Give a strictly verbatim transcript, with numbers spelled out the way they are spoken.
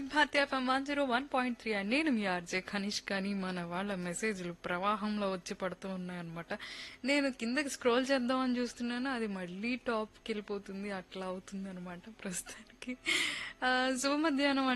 వివిధ Bharati FM one zero one point three and నేను మీ RJ Khanish. కానీ మన వాళ్ళ మెసేజ్లు ప్రవాహంలో వచ్చి పడుతూ ఉన్నాయన్నమాట. నేను కిందకి స్క్రోల్ చేద్దామని చూస్తున్నాను, అది మళ్ళీ టాప్కి వెళ్ళిపోతుంది, అట్లా అవుతుంది అనమాట ప్రస్తుతానికి. ఆ, శుభ మధ్యాహ్నం